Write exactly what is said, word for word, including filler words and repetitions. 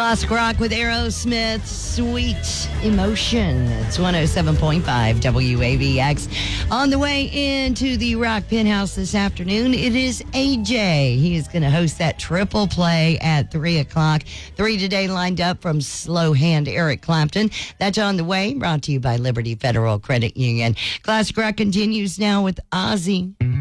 Classic rock with Aerosmith, Sweet Emotion. It's one oh seven point five W A V X. On the way into the Rock Penthouse this afternoon, it is A J. He is going to host that triple play at three o'clock. Three today lined up from Slow Hand Eric Clapton. That's on the way, brought to you by Liberty Federal Credit Union. Classic rock continues now with Ozzy.